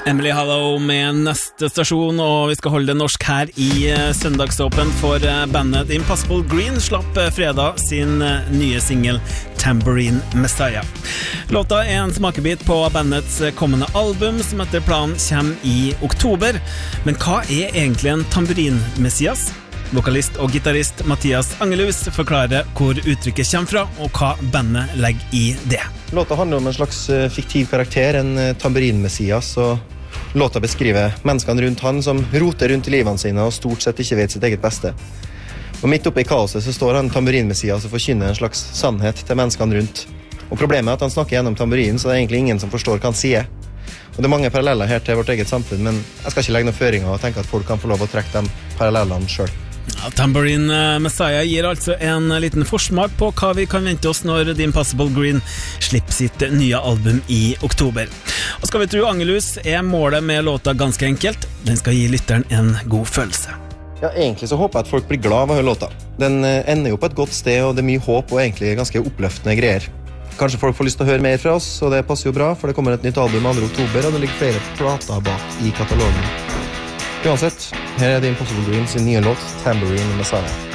Emily Hallow med neste stasjon, og vi skal holde det norsk her i søndagsåpen for bandet Impossible Green slapp fredag sin nye single Tambourine Messiah. Låta en smakebit på bandets kommende album som etter planen kommer i oktober. Men hva egentlig en Tambourine Messias? Vokalist og gitarist Mathias Angelhus forklarer hvor uttrykket kommer fra og hva bandet legger i det. Låta handler om en slags fiktiv karakter, en Tambourine Messias, og låta beskriver menneskene rundt han som roter rundt i livene sine og stort sett ikke vet sitt eget beste. Og midt oppe i kaoset så står han Tambourine Messias og forkynner en slags sannhet til menneskene rundt. Og problemet er at han snakker gjennom tamburinen, så det er egentlig ingen som forstår hva han sier. Og det er mange paralleller her til vårt eget samfunn, men jeg skal ikke legge noen føringer og tenke at folk kan få lov å trekke de parallellene selv. Ja, Tambourine Messiah gir altså en liten forsmak på hva vi kan vente oss når The Impossible Green slipper sitt nye album i oktober. Og skal vi tro Angelhus målet med låta ganske enkelt. Den skal gi lytteren en god følelse. Ja, egentlig så håper jeg at folk blir glad av å høre låta. Den ender jo på et godt sted, og det er mye håp og egentlig ganske oppløftende greier. Kanskje folk får lyst til å høre mer fra oss, og det passer jo bra, for det kommer et nytt album 2. oktober, og det ligger flere plater bak i katalogen. Uansett, her er The Impossible Green sin nye låt Tambourine Messiah.